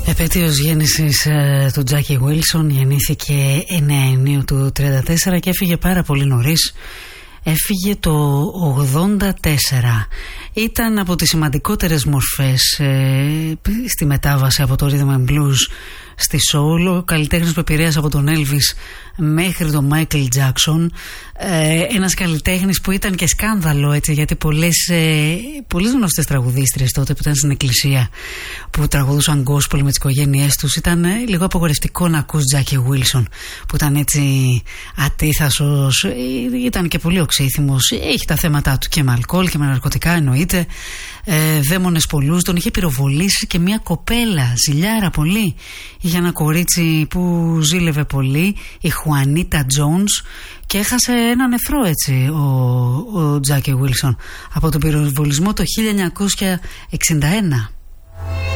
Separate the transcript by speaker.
Speaker 1: Επέτειος γέννησης του Τζάκι Βίλσον, γεννήθηκε 9 Ιουνίου του 1934 και έφυγε πάρα πολύ νωρίς. Έφυγε το 1984. Ήταν από τις σημαντικότερες μορφές στη μετάβαση από το rhythm and blues στη soul, ο καλλιτέχνης που επηρέασε από τον Elvis μέχρι τον Michael Jackson. Ένας καλλιτέχνης που ήταν και σκάνδαλο, έτσι, γιατί πολλές γνωστές τραγουδίστριες τότε που ήταν στην εκκλησία, που τραγουδούσαν gospel με τις οικογένειές τους, ήταν λίγο απογορευτικό να ακούς Jackie Wilson, που ήταν έτσι ατίθασος, ήταν και πολύ οξύθυμος, έχει τα θέματα του και με αλκοόλ και με ναρκωτικά εννοείται, δαίμονες πολλούς, τον είχε πυροβολήσει και μια κοπέλα, ζηλιάρα πολύ, για ένα κορίτσι που ζήλευε πολύ, η Χουανίτα Τζόνς, και έχασε ένα νεφρό, έτσι, ο Τζάκι Βίλσον από τον πυροβολισμό το 1961.